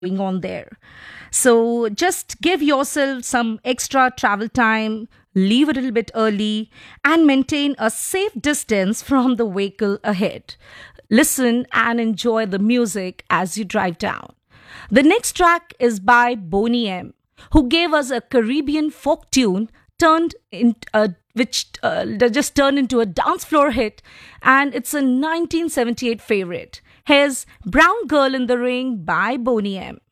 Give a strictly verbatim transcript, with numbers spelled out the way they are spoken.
going on there. So just give yourself some extra travel time, leave a little bit early, and maintain a safe distance from the vehicle ahead. Listen and enjoy the music as you drive down. The next track is by Boney M, who gave us a Caribbean folk tune turned in uh, which uh, just turned into a dance floor hit, and it's a nineteen seventy-eight favorite. Here's Brown Girl in the Ring by Boney M.